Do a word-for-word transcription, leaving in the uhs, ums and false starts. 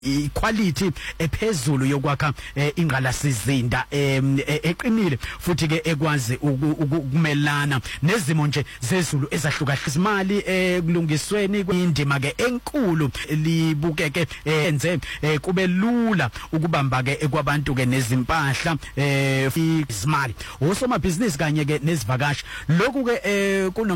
iquality ephezulu yokwakha ingqalasizinda eqinile futhi ke ekwazi ukumelana nezimo nje zezulu ezahlukahlukene izimali ekulungisweni indima ke enkulu libukeke enze kube lula ukubamba ke kwabantu ke nezimpahla izimali osomabhizinisi kanye ke nezivakashi lokhu ke